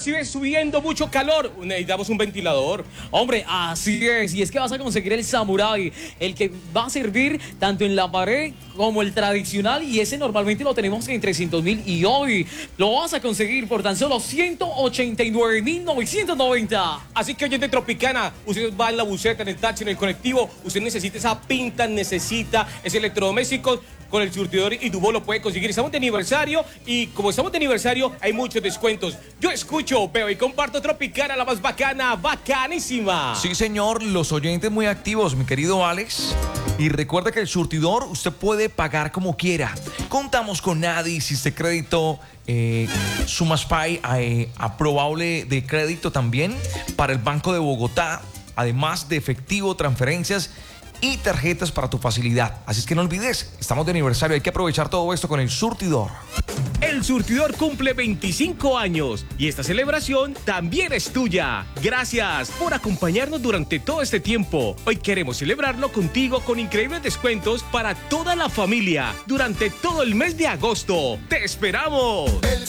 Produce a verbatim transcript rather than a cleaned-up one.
si ves subiendo mucho calor, necesitamos un ventilador. Hombre, así es. Y es que vas a conseguir el Samurai, el que va a servir tanto en la pared como el tradicional. Y ese normalmente lo tenemos en trescientos mil. Y hoy lo vas a conseguir por tan solo ciento ochenta y nueve mil novecientos noventa. Así que, oyente Tropicana, usted va en la buseta, en el taxi, en el colectivo, usted necesita esa pinta, necesita ese electrodoméstico. Con el surtidor y Dubó lo puede conseguir. Estamos de aniversario y como estamos de aniversario hay muchos descuentos. Yo escucho, veo y comparto Tropicana, la más bacana, bacanísima. Sí, señor, los oyentes muy activos, mi querido Alex. Y recuerda que el surtidor usted puede pagar como quiera. Contamos con Adi, Siste Crédito, eh, SumaSpy, eh, aprobable de crédito también para el Banco de Bogotá, además de efectivo, transferencias y tarjetas para tu facilidad. Así es que no olvides, estamos de aniversario, hay que aprovechar todo esto con el surtidor. El surtidor cumple veinticinco años y esta celebración también es tuya. Gracias por acompañarnos durante todo este tiempo. Hoy queremos celebrarlo contigo con increíbles descuentos para toda la familia durante todo el mes de agosto. ¡Te esperamos!